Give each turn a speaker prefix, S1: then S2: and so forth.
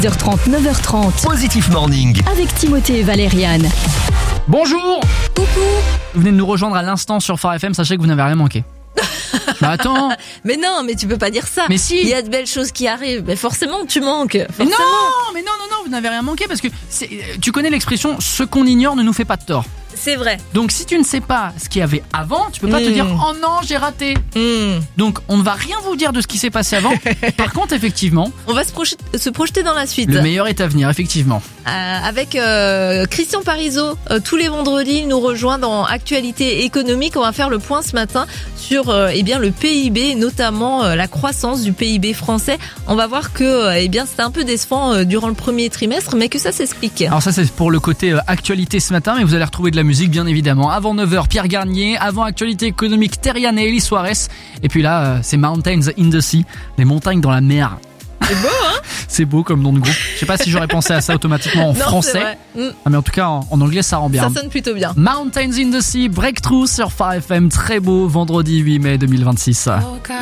S1: 10h30, 9h30.
S2: Positif Morning.
S1: Avec Timothée et Valériane.
S3: Bonjour.
S1: Coucou.
S3: Vous venez de nous rejoindre à l'instant sur Phare FM, sachez que vous n'avez rien manqué. Bah attends.
S4: Mais non, mais tu peux pas dire ça.
S3: Mais si.
S4: Il y a de belles choses qui arrivent. Mais forcément, tu manques. Forcément.
S3: Non, vous n'avez rien manqué parce que tu connais l'expression « ce qu'on ignore ne nous fait pas de tort ».
S4: C'est vrai.
S3: Donc si tu ne sais pas ce qu'il y avait avant, tu peux pas te dire « oh non, j'ai raté ». Donc on ne va rien vous dire de ce qui s'est passé avant. Par contre, effectivement,
S4: On va se projeter dans la suite.
S3: le meilleur est à venir, effectivement.
S4: Avec Christian Parizeau, tous les vendredis, il nous rejoint dans Actualité économique. On va faire le point ce matin sur le PIB, notamment la croissance du PIB français. On va voir que c'était un peu décevant durant le premier trimestre, mais que ça s'explique.
S3: Alors ça c'est pour le côté actualité ce matin, mais vous allez retrouver de la musique bien évidemment. Avant 9h, Pierre Garnier. Avant Actualité économique, Terriane et Elie Suarez. Et puis là, c'est Mountains in the Sea, les montagnes dans la mer.
S4: C'est beau, hein?
S3: C'est beau comme nom de groupe. Je sais pas si j'aurais pensé à ça automatiquement en
S4: Non,
S3: français.
S4: c'est vrai.
S3: Mais en tout cas, en anglais, ça rend bien.
S4: Ça sonne plutôt bien.
S3: Mountains in the Sea, Breakthrough sur Phare FM. Très beau vendredi 8 mai 2026.